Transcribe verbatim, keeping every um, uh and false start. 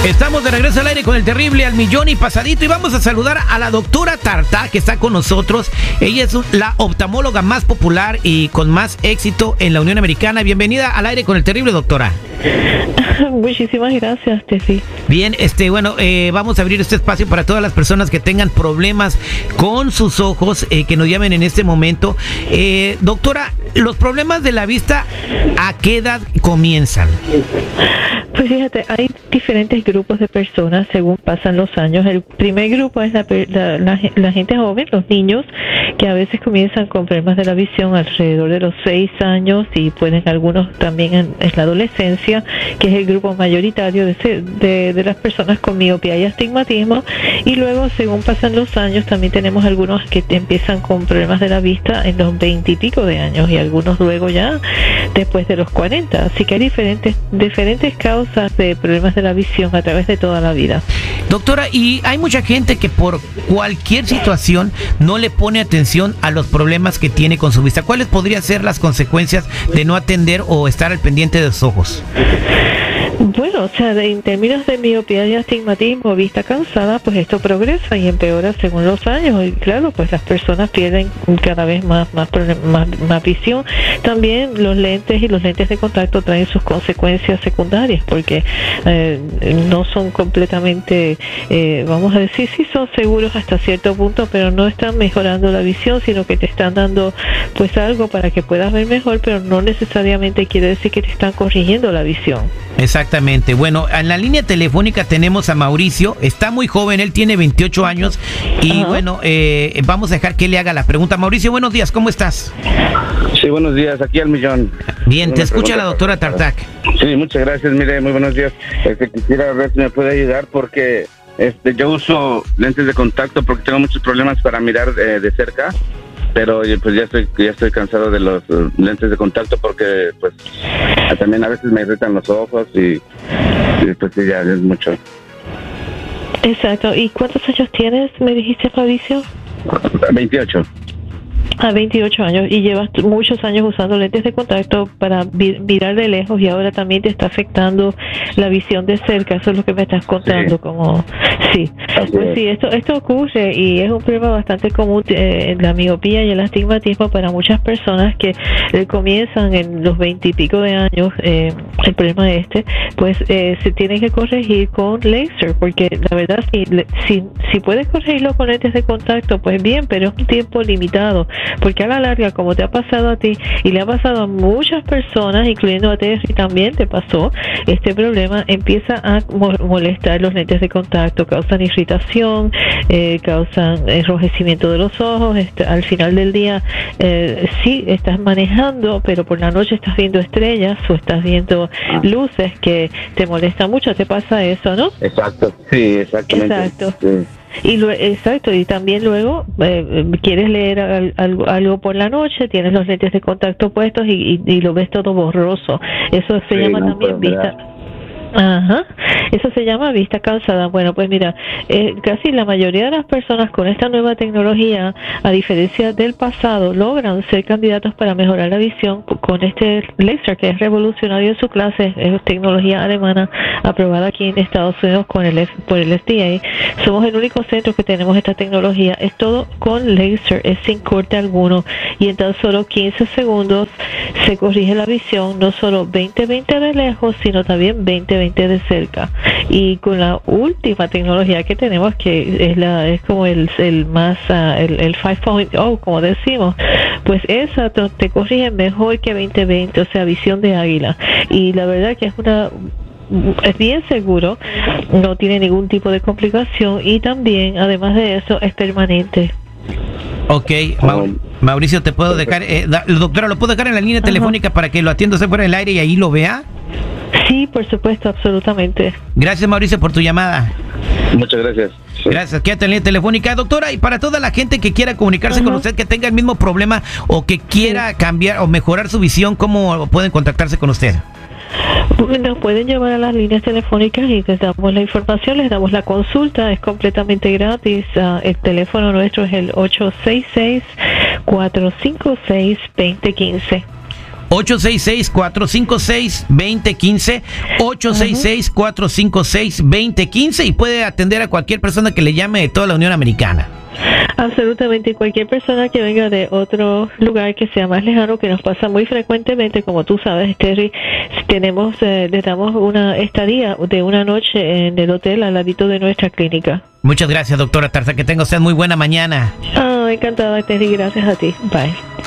Estamos de regreso al aire con el terrible al millón y pasadito y vamos a saludar a la doctora Tarta que está con nosotros. Ella es la oftalmóloga más popular y con más éxito en la Unión Americana. Bienvenida al aire con el terrible, doctora. Muchísimas gracias, Tefi. Bien, este, bueno, eh, vamos a abrir este espacio para todas las personas que tengan problemas con sus ojos, eh, que nos llamen en este momento. Eh, doctora, los problemas de la vista, ¿a qué edad comienzan? Pues fíjate, hay diferentes grupos de personas según pasan los años. El primer grupo es la, la, la, la gente joven, los niños, que a veces comienzan con problemas de la visión alrededor de los seis años y pueden algunos también en, en la adolescencia, que es el grupo mayoritario de, de, de las personas con miopía y astigmatismo. Y luego, según pasan los años, también tenemos algunos que empiezan con problemas de la vista en los veinte y pico de años y algunos luego ya después de los cuarenta. Así que hay diferentes, diferentes causas de problemas de la visión a través de toda la vida. Doctora, y hay mucha gente que por cualquier situación no le pone atención a los problemas que tiene con su vista. ¿Cuáles podrían ser las consecuencias de no atender o estar al pendiente de los ojos? Bueno, o sea, de, en términos de miopía y astigmatismo, vista cansada, pues esto progresa y empeora según los años. Y claro, pues las personas pierden cada vez más, más, más, más visión. También los lentes y los lentes de contacto traen sus consecuencias secundarias porque eh, no son completamente, eh, vamos a decir, sí son seguros hasta cierto punto, pero no están mejorando la visión, sino que te están dando pues algo para que puedas ver mejor, pero no necesariamente quiere decir que te están corrigiendo la visión. Exactamente. Bueno, en la línea telefónica tenemos a Mauricio. Está muy joven, él tiene veintiocho años y uh-huh. bueno, eh, vamos a dejar que le haga la pregunta. Mauricio, buenos días, ¿cómo estás? Sí, buenos días, aquí al millón. Bien, te escucha la doctora Tartak. Sí, muchas gracias, mire, muy buenos días. Este, quisiera ver si me puede ayudar porque este, yo uso lentes de contacto porque tengo muchos problemas para mirar eh, de cerca. Pero pues ya estoy ya estoy cansado de los uh, lentes de contacto porque pues también a veces me irritan los ojos y, y pues sí, ya es mucho. Exacto. ¿Y cuántos años tienes, me dijiste, Fabricio? veintiocho. A veintiocho años y llevas muchos años usando lentes de contacto para vi- mirar de lejos y ahora también te está afectando la visión de cerca. Eso es lo que me estás contando. Sí. Como sí, pues sí, esto esto ocurre y es un problema bastante común, eh, la miopía y el astigmatismo para muchas personas que eh, comienzan en los veinte y pico de años. Eh, el problema este, pues eh, se tiene que corregir con láser porque la verdad si si si puedes corregirlo con lentes de contacto, pues bien, pero es un tiempo limitado. Porque a la larga, como te ha pasado a ti y le ha pasado a muchas personas, incluyendo a ti, y también te pasó, este problema empieza a molestar los lentes de contacto, causan irritación, eh, causan enrojecimiento de los ojos. Este, al final del día, eh, sí, estás manejando, pero por la noche estás viendo estrellas o estás viendo luces que te molestan mucho. ¿Te pasa eso, no? Exacto, sí, exactamente. Exacto. Sí. Y lo, exacto, y también luego eh, quieres leer al, algo, algo por la noche, tienes los lentes de contacto puestos y, y, y lo ves todo borroso. Eso se sí, llama no también vista. Ajá, eso se llama vista cansada. Bueno, pues mira, eh, casi la mayoría de las personas con esta nueva tecnología, a diferencia del pasado, logran ser candidatos para mejorar la visión con este láser que es revolucionario en su clase. Es tecnología alemana aprobada aquí en Estados Unidos con el F, por el F D A. Somos el único centro que tenemos esta tecnología. Es todo con láser, es sin corte alguno y en tan solo quince segundos se corrige la visión, no solo veinte veinte de lejos, sino también veinte veinte de cerca. Y con la última tecnología que tenemos, que es la es como el, el más uh, el, el cinco punto cero, como decimos, pues esa te, te corrige mejor que veinte veinte, o sea, visión de águila. Y la verdad que es una es bien seguro, no tiene ningún tipo de complicación y también, además de eso, es permanente. Ok, Maur- Mauricio, ¿te puedo dejar, eh, da, doctora, lo puedo dejar en la línea telefónica Ajá. para que lo atienda usted fuera del aire y ahí lo vea? Sí, por supuesto, absolutamente. Gracias, Mauricio, por tu llamada. Muchas gracias. Sí. Gracias, quédate en la línea telefónica. Doctora, y para toda la gente que quiera comunicarse Ajá. con usted, que tenga el mismo problema o que quiera sí. cambiar o mejorar su visión, ¿cómo pueden contactarse con usted? Nos pueden llevar a las líneas telefónicas y les damos la información, les damos la consulta, es completamente gratis. Uh, el teléfono nuestro es el ocho seis seis, cuatro cinco seis, dos cero uno cinco. ocho seis seis, cuatro cinco seis, dos cero uno cinco, ocho seis seis, cuatro cinco seis, dos cero uno cinco y puede atender a cualquier persona que le llame de toda la Unión Americana. Absolutamente, cualquier persona que venga de otro lugar que sea más lejano, que nos pasa muy frecuentemente, como tú sabes, Terry, tenemos, eh, les damos una estadía de una noche en el hotel al ladito de nuestra clínica. Muchas gracias, doctora Tarza, que tenga usted muy buena mañana. Ah, encantada, Terry, gracias a ti. Bye.